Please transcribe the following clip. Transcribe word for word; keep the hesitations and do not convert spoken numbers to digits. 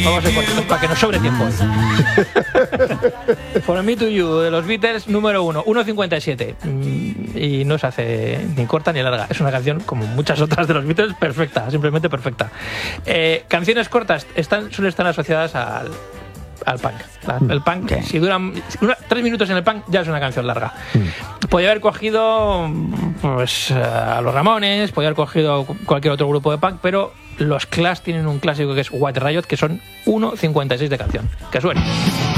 Vamos a ir cortitos para que nos sobre tiempo. For Me to You de los Beatles, número uno, uno cincuenta y siete. Y no se hace ni corta ni larga. Es una canción, como muchas otras de los Beatles, perfecta, simplemente perfecta. Eh, canciones cortas están, suelen estar asociadas al, al punk. La, el punk, okay. Si duran una, tres minutos en el punk, ya es una canción larga. Mm. Podría haber cogido pues a los Ramones, podría haber cogido cualquier otro grupo de punk, pero los Clash tienen un clásico que es White Riot, que son uno cincuenta y seis de canción. Que suene.